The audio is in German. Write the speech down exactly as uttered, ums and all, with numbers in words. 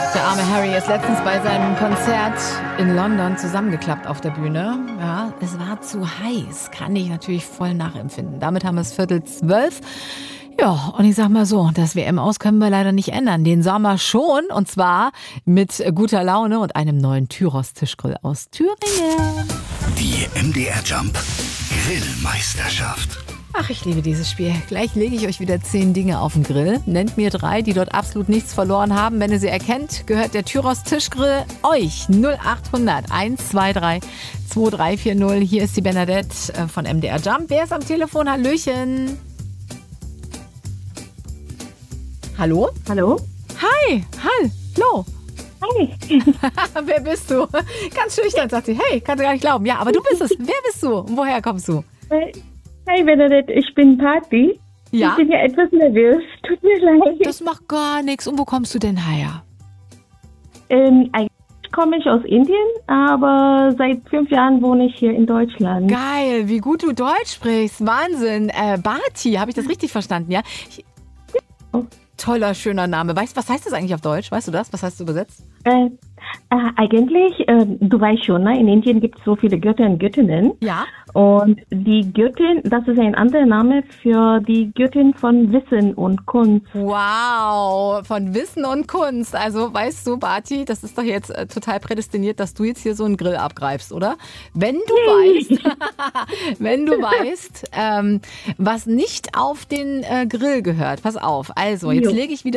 Der arme Harry ist letztens bei seinem Konzert in London zusammengeklappt auf der Bühne. Ja, es war zu heiß. Kann ich natürlich voll nachempfinden. Damit haben wir es Viertel zwölf. Ja, und ich sag mal so, das W M-Aus können wir leider nicht ändern. Den Sommer schon, und zwar mit guter Laune und einem neuen Tyros-Tischgrill aus Thüringen. Die M D R Jump Grillmeisterschaft. Ach, ich liebe dieses Spiel. Gleich lege ich euch wieder zehn Dinge auf den Grill. Nennt mir drei, die dort absolut nichts verloren haben. Wenn ihr sie erkennt, gehört der Tyros Tischgrill euch. null acht hundert eins zwei drei zwei drei vier null. Hier ist die Bernadette von M D R Jump. Wer ist am Telefon? Hallöchen. Hallo? Hallo? Hi, hallo. Hi. Wer bist du? Ganz schüchtern, sagt sie. Hey, kannst du gar nicht glauben. Ja, aber du bist es. Wer bist du? Und woher kommst du? Hi Bernadette, ich bin Party. Ja? Ich bin ja etwas nervös. Tut mir leid. Das macht gar nichts. Und wo kommst du denn her? Ähm, eigentlich komme ich aus Indien, aber seit fünf Jahren wohne ich hier in Deutschland. Geil, wie gut du Deutsch sprichst. Wahnsinn. Äh, Bati, habe ich das richtig verstanden? Ja. Ich, Oh. Toller, schöner Name. Weißt du, was heißt das eigentlich auf Deutsch? Weißt du das? Was heißt du übersetzt? Äh, äh, eigentlich, äh, du weißt schon, ne? In Indien gibt es so viele Götter und Göttinnen. Ja. Und die Göttin, das ist ein anderer Name für die Göttin von Wissen und Kunst. Wow, von Wissen und Kunst. Also weißt du, Bati, das ist doch jetzt äh, total prädestiniert, dass du jetzt hier so einen Grill abgreifst, oder? Wenn du weißt, wenn du weißt, ähm, was nicht auf den äh, Grill gehört. Pass auf. Also, jetzt Jo. lege ich wieder